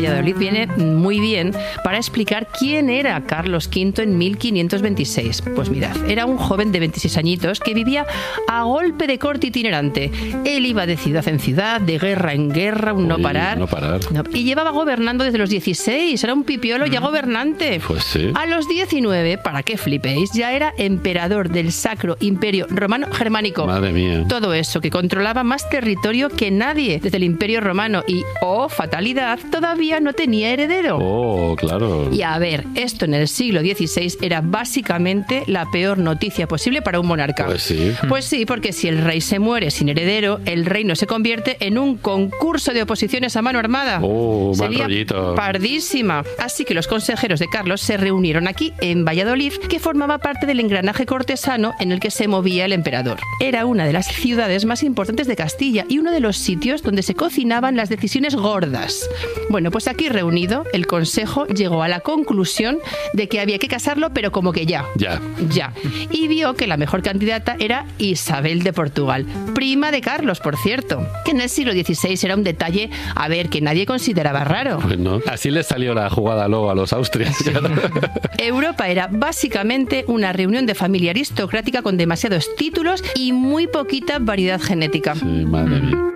Valladolid viene muy bien para explicar quién era Carlos V en 1526. Pues mirad, era un joven de 26 añitos que vivía a golpe de corte itinerante. Él iba de ciudad en ciudad, de guerra en guerra, un no parar. Y llevaba gobernando desde los 16, era un pipiolo ya gobernante. Pues sí. A los 19, para que flipéis, ya era emperador del Sacro Imperio Romano Germánico. Madre mía. Todo eso, que controlaba más territorio que nadie desde el Imperio Romano y, oh, fatalidad, todavía no tenía heredero. Oh, claro. Y a ver, esto en el siglo XVI era básicamente la peor noticia posible para un monarca. Pues sí. Pues sí, porque si el rey se muere sin heredero, el reino se convierte en un concurso de oposiciones a mano armada. Oh, mal Sería rollito. pardísima. Así que los consejeros de Carlos se reunieron aquí, en Valladolid, que formaba parte del engranaje cortesano en el que se movía el emperador. Era una de las ciudades más importantes de Castilla y uno de los sitios donde se cocinaban las decisiones gordas. Bueno, pues aquí reunido, el consejo llegó a la conclusión de que había que casarlo, pero como que ya. Ya. Y vio que la mejor candidata era Isabel de Portugal, prima de Carlos, por cierto, que en el siglo XVI era un detalle, a ver, que nadie consideraba raro. Pues no. Así les salió la jugada luego a los austrias. Europa era básicamente una reunión de familia aristocrática con demasiados títulos y muy poquita variedad genética. Sí, madre mía.